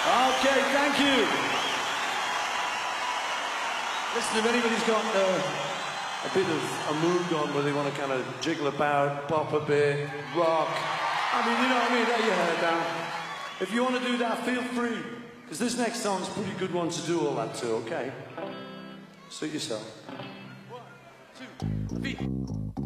Okay, thank you. Listen, if anybody's got a bit of a mood on where they want to kind of jiggle about, pop a bit, rock, I mean, you know what I mean, let your hair down. If you want to do that, feel free. Because this next song's a pretty good one to do all that to, okay? Suit yourself. 1, 2, 3.